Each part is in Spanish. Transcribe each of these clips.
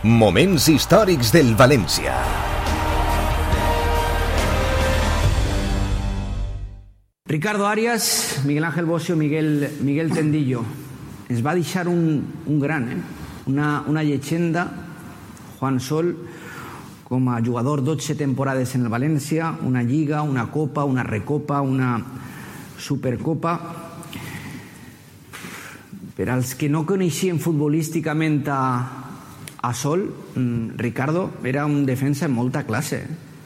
Moments històrics del València. Ricardo Arias, Miguel Ángel Bosio, Miguel Tendillo. Ens va deixar un gran, una llegenda, Juan Sol, com a jugador 12 temporades en el València, una Lliga, una Copa, una Recopa, una Supercopa. Per als que no coneixien futbolísticament a Sol, Ricardo era un defensa en molta classe.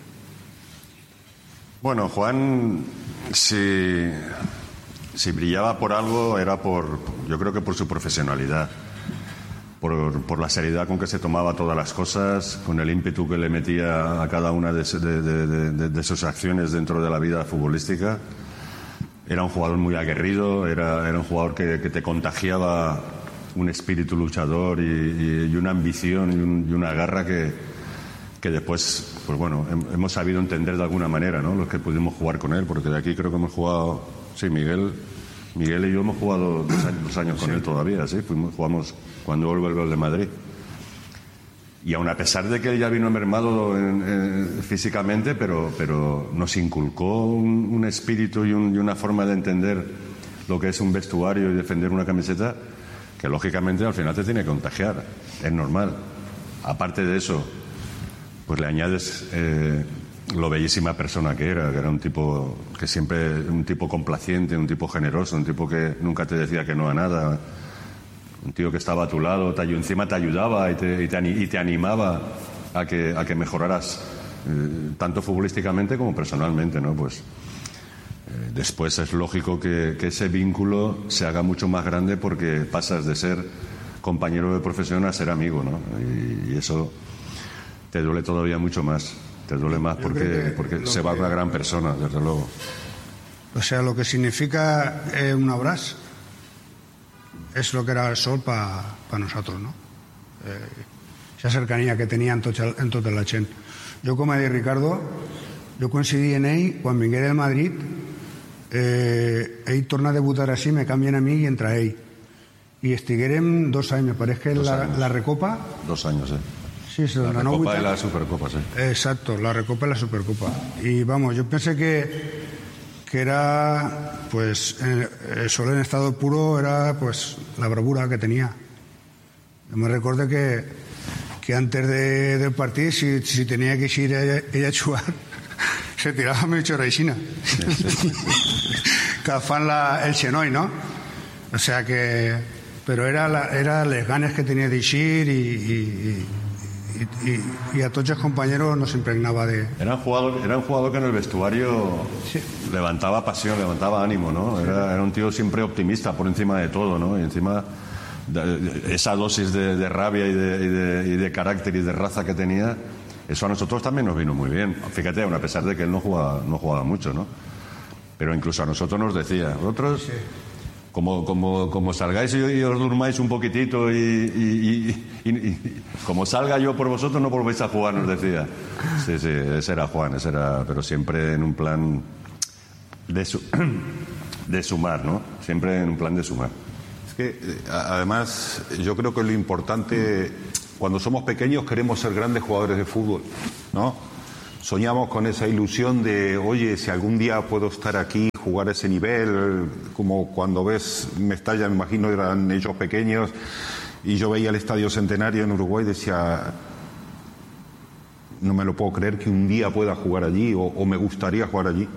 Bueno, Juan, si brillaba por algo, era yo creo que por su profesionalidad, por la seriedad con que se tomaba todas las cosas, con el ímpetu que le metía a cada una de sus acciones dentro de la vida futbolística. Era un jugador muy aguerrido, era un jugador que te contagiaba un espíritu luchador y una ambición y una garra que después, pues bueno, hemos sabido entender de alguna manera, ¿no? Los que pudimos jugar con él, porque de aquí creo que hemos jugado, sí, Miguel y yo hemos jugado 2 años con él todavía, sí, jugamos cuando vuelve el gol de Madrid. Y aun a pesar de que él ya vino mermado físicamente, pero nos inculcó un espíritu y una forma de entender lo que es un vestuario y defender una camiseta que lógicamente al final te tiene que contagiar, es normal. Aparte de eso, pues le añades lo bellísima persona que era un tipo que siempre, un tipo complaciente, un tipo generoso, un tipo que nunca te decía que no a nada, un tío que estaba a tu lado, encima te ayudaba y te animaba a que mejoraras tanto futbolísticamente como personalmente, ¿no? Pues después es lógico que ese vínculo se haga mucho más grande porque pasas de ser compañero de profesión a ser amigo, ¿no? Y eso te duele todavía mucho más. Te duele más porque se va una gran persona, desde luego. O sea, lo que significa un abrazo es lo que era el Sol para nosotros, ¿no? Esa cercanía que tenía en tota la gent. Jo, com ha dit Ricardo, jo coincidí en ell quan vingué del Madrid, ell torna a debutar així, me canvien a mi i entra ell. I estiguérem 2 anys, me pareix que la Recopa... 2 anys, Sí, la Recopa y la Supercopa, sí. Exacto, la Recopa y la Supercopa. Y vamos, yo pensé que era, pues, Sol en estado puro era, pues, la bravura que tenía. Yo me recuerdo que antes del partido, si tenía que ir ella a jugar, se tiraba mucho raixina. Que fan el xenoi, ¿no? O sea que... Pero era les ganes que tenía de ir y a todos los compañeros nos impregnaba de... Era un jugador que en el vestuario levantaba pasión, levantaba ánimo, ¿no? Era un tío siempre optimista por encima de todo, ¿no? Y encima esa dosis de rabia y de carácter y de raza que tenía, eso a nosotros también nos vino muy bien. Fíjate, aun a pesar de que él no jugaba mucho, ¿no? Pero incluso a nosotros nos decía, vosotros... Sí. Como salgáis y os durmáis un poquitito y como salga yo por vosotros no volvéis a jugar, nos decía. Sí, ese era Juan, pero siempre en un plan de sumar, ¿no? Siempre en un plan de sumar. Es que, además, yo creo que lo importante, cuando somos pequeños queremos ser grandes jugadores de fútbol, ¿no? Soñamos con esa ilusión de, oye, si algún día puedo estar aquí, jugar a ese nivel, como cuando ves Mestalla, me imagino eran ellos pequeños, y yo veía el Estadio Centenario en Uruguay y decía, no me lo puedo creer que un día pueda jugar allí, o me gustaría jugar allí.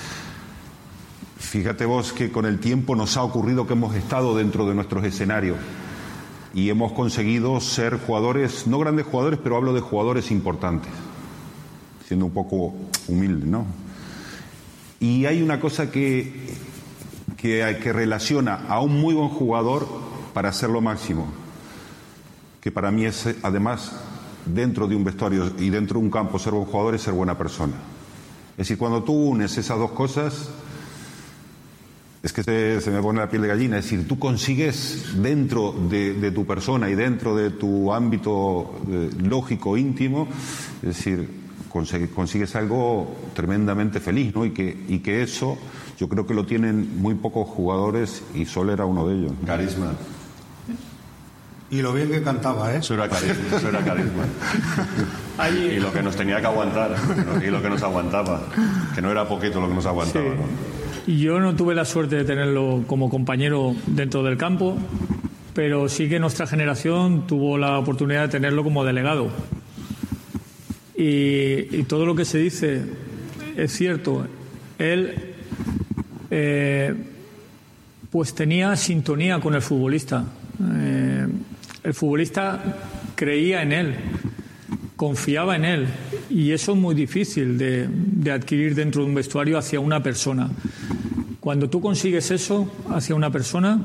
Fíjate vos que con el tiempo nos ha ocurrido que hemos estado dentro de nuestros escenarios y hemos conseguido ser jugadores, no grandes jugadores, pero hablo de jugadores importantes, siendo un poco humilde, ¿no? Y hay una cosa que relaciona a un muy buen jugador para hacer lo máximo, que para mí es, además, dentro de un vestuario y dentro de un campo, ser buen jugador es ser buena persona. Es decir, cuando tú unes esas dos cosas, es que se me pone la piel de gallina. Es decir, tú consigues dentro de tu persona y dentro de tu ámbito lógico, íntimo, es decir, consigues algo tremendamente feliz, ¿no? Y que eso yo creo que lo tienen muy pocos jugadores y Sol era uno de ellos. Carisma. Y lo bien que cantaba, ¿eh? Eso era carisma. Y lo que nos tenía que aguantar, y lo que nos aguantaba, que no era poquito lo que nos aguantaba. Sí. ¿No? Y yo no tuve la suerte de tenerlo como compañero dentro del campo, pero sí que nuestra generación tuvo la oportunidad de tenerlo como delegado. Y todo lo que se dice es cierto. Él pues tenía sintonía con el futbolista. El futbolista creía en él, confiaba en él, y eso es muy difícil de adquirir dentro de un vestuario hacia una persona. Cuando tú consigues eso hacia una persona,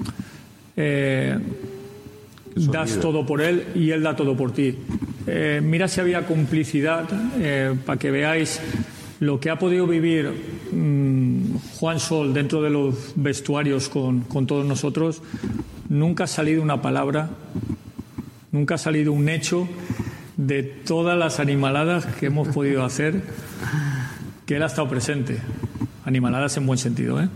das todo por él y él da todo por ti. Mira si había complicidad, para que veáis lo que ha podido vivir Juan Sol dentro de los vestuarios con todos nosotros. Nunca ha salido una palabra, nunca ha salido un hecho de todas las animaladas que hemos podido hacer, que él ha estado presente. Animaladas en buen sentido, ¿eh?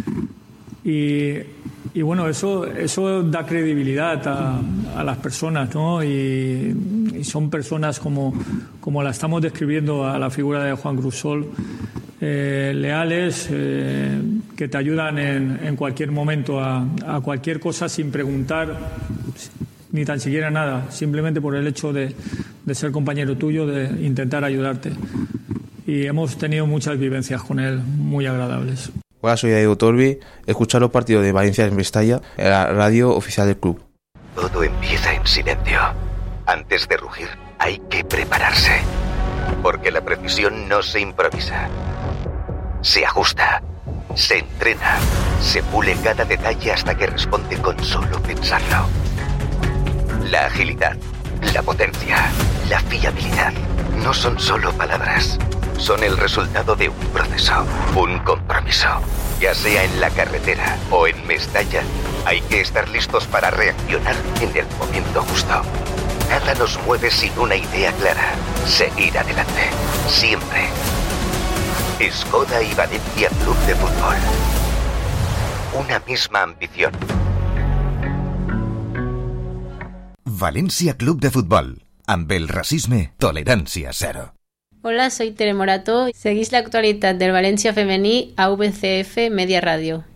Y bueno, eso da credibilidad a las personas, ¿no? Y son personas como la estamos describiendo a la figura de Juan Cruz Sol, leales, que te ayudan en cualquier momento a cualquier cosa sin preguntar ni tan siquiera nada, simplemente por el hecho de ser compañero tuyo, de intentar ayudarte. Y hemos tenido muchas vivencias con él muy agradables. Hola, soy Diego Torbi. Escuchar los partidos de Valencia en Mestalla, en la radio oficial del club. Todo empieza en silencio. Antes de rugir, hay que prepararse. Porque la precisión no se improvisa. Se ajusta, se entrena, se pule cada detalle hasta que responde con solo pensarlo. La agilidad, la potencia, la fiabilidad no son solo palabras. Son el resultado de un proceso, un compromiso. Ya sea en la carretera o en Mestalla, hay que estar listos para reaccionar en el momento justo. Nada nos mueve sin una idea clara. Seguir adelante, siempre. Skoda y Valencia Club de Fútbol. Una misma ambición. València Club de Futbol. Amb el racisme, tolerància zero. Hola, soy Tere Morato. Seguís la actualitat del València femení a VCF Media Radio.